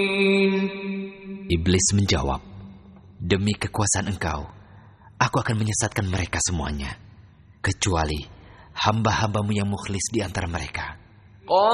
Iblis menjawab, "Demi kekuasaan Engkau, aku akan menyesatkan mereka semuanya, kecuali hamba-hambamu yang mukhlis di antara mereka."